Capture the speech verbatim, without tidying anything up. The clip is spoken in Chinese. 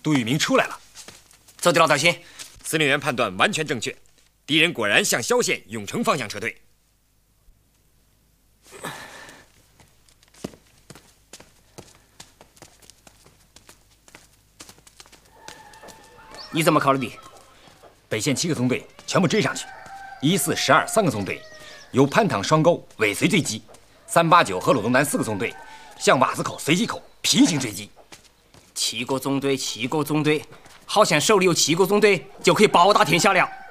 杜聿明出来了。 走的老小心。 司令员判断完全正确，敌人果然向萧县永城方向撤退。 你怎么考虑的？ 北线七个纵队全部追上去，一四十二三个纵队由潘塘双沟尾随追击，三八九和鲁东南四个纵队向瓦子口、随机口平行追击。 七个纵队，七个纵队，好像手里有七个纵队就可以包打天下了。